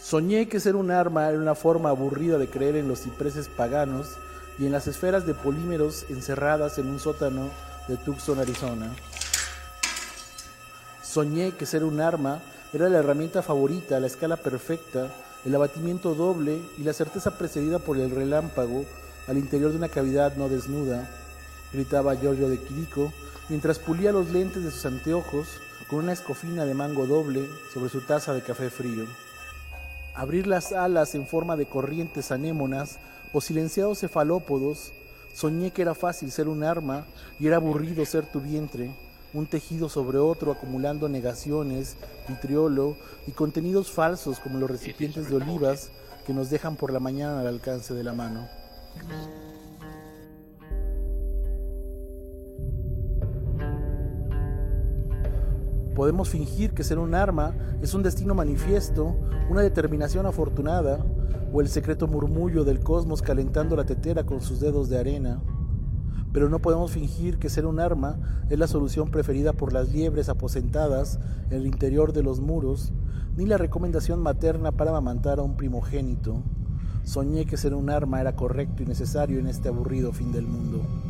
Soñé que ser un arma era una forma aburrida de creer en los cipreses paganos y en las esferas de polímeros encerradas en un sótano de Tucson, Arizona. Soñé que ser un arma era la herramienta favorita, la escala perfecta, el abatimiento doble y la certeza precedida por el relámpago al interior de una cavidad no desnuda, gritaba Giorgio de Chirico mientras pulía los lentes de sus anteojos con una escofina de mango doble sobre su taza de café frío. Abrir las alas en forma de corrientes anémonas o silenciados cefalópodos, soñé que era fácil ser un arma y era aburrido ser tu vientre, un tejido sobre otro acumulando negaciones, vitriolo y contenidos falsos como los recipientes de olivas que nos dejan por la mañana al alcance de la mano. Podemos fingir que ser un arma es un destino manifiesto, una determinación afortunada, o el secreto murmullo del cosmos calentando la tetera con sus dedos de arena. Pero no podemos fingir que ser un arma es la solución preferida por las liebres aposentadas en el interior de los muros, ni la recomendación materna para amamantar a un primogénito. Soñé que ser un arma era correcto y necesario en este aburrido fin del mundo.